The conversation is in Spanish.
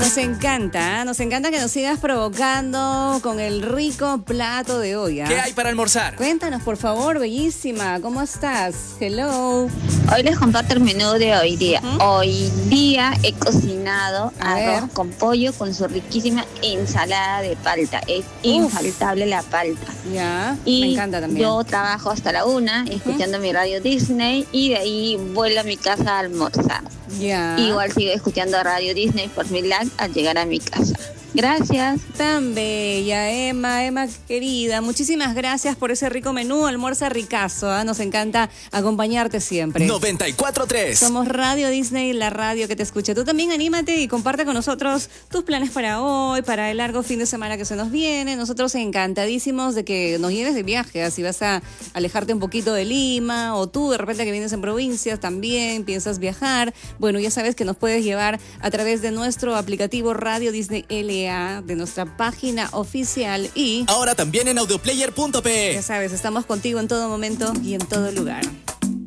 Nos encanta que nos sigas provocando con el rico plato de hoy. ¿Qué hay para almorzar? Cuéntanos, por favor, bellísima, ¿cómo estás? Hello. Hoy les comparto el menú de hoy día. Hoy día he cocinado arroz con pollo con su riquísima ensalada de palta. Es infaltable la palta. Ya, y me encanta también. Yo trabajo hasta la 1 escuchando mi radio Disney y de ahí vuelo a mi casa a almorzar. Ya. Igual sigo escuchando Radio Disney por mi lag al llegar a mi casa. Gracias. Tan bella, Emma querida. Muchísimas gracias por ese rico menú. Almuerza ricazo, ¿eh? Nos encanta acompañarte siempre. 94.3. Somos Radio Disney, la radio que te escucha. Tú también anímate y comparte con nosotros tus planes para hoy, para el largo fin de semana que se nos viene. Nosotros encantadísimos de que nos lleves de viaje. Así vas a alejarte un poquito de Lima, o tú de repente que vienes en provincias también piensas viajar. Bueno, ya sabes que nos puedes llevar a través de nuestro aplicativo Radio Disney LA, de nuestra página oficial, y ahora también en audioplayer.pe. ya sabes, estamos contigo en todo momento y en todo lugar.